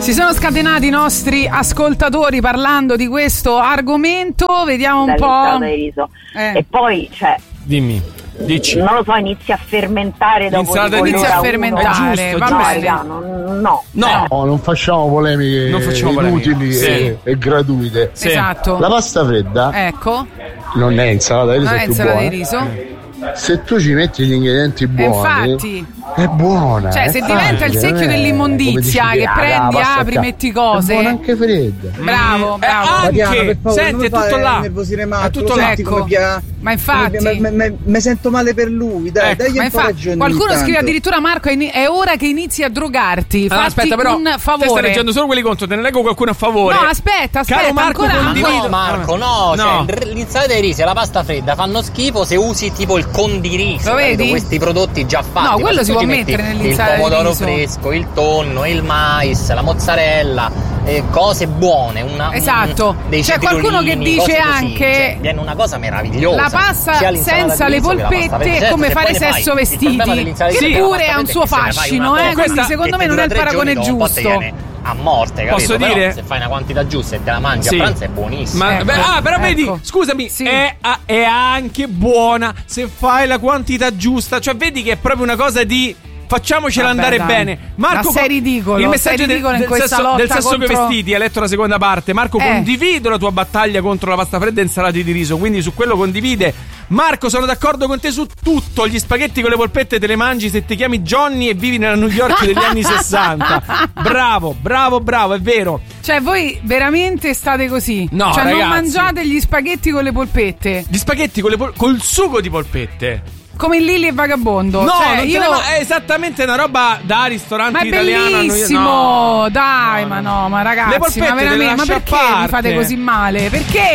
Si sono scatenati i nostri ascoltatori parlando di questo argomento, vediamo un po'. E poi, dimmi, dici. Non lo so, inizia a fermentare dopo inizia a fermentare, va bene. No, non facciamo polemiche, inutili e gratuite. Sì. Esatto. La pasta fredda, ecco, non è insalata di riso, è insalata di riso. Se tu ci metti gli ingredienti buoni, infatti è buona. Cioè, se diventa il secchio dell'immondizia che prendi, apri, metti cose. È buona anche fredda. Bravo. Anche, senti, è tutto là. È tutto là. Ecco. Ma infatti mi sento male per lui, dai un po' ragione. Qualcuno scrive addirittura: Marco, è ora che inizi a drogarti. Allora, aspetta, però, un favore. Te stai leggendo solo quelli contro, te ne leggo qualcuno a favore. No, aspetta, Caro Marco, ancora. No, Marco, no. Cioè, l'insalata di riso e la pasta fredda fanno schifo se usi tipo il condiriso. Lo vedi? Questi prodotti già fatti. No, quello si può mettere nell'insalata di riso. Il pomodoro fresco, il tonno, il mais, la mozzarella, cose buone. Esatto. C'è qualcuno che dice anche: cioè, viene una cosa meravigliosa. La pasta senza le polpette è come fare sesso vestiti, che pure ha un suo fascino, quindi secondo me non è il paragone giusto. A morte, capito? Posso però dire? Se fai una quantità giusta e te la mangi a pranzo è buonissimo. Però vedi, scusami, è anche buona se fai la quantità giusta. Cioè, vedi che è proprio una cosa di facciamocela andare bene. Marco, ma sei ridicolo. Il messaggio del sesso coi vestiti, hai letto la seconda parte. Marco, condivido la tua battaglia contro la pasta fredda e insalate di riso, quindi su quello condivide. Marco, sono d'accordo con te su tutto. Gli spaghetti con le polpette te le mangi se ti chiami Johnny e vivi nella New York degli anni 60. Bravo, è vero. Cioè, voi veramente state così? No, cioè, ragazzi, non mangiate gli spaghetti con le polpette? Gli spaghetti col sugo di polpette. Come il Lili e Vagabondo. No, cioè, è esattamente una roba da ristorante italiano. Ma è bellissimo. Dai, ma ragazzi, le polpette ma veramente, ma perché vi fate così male? Perché?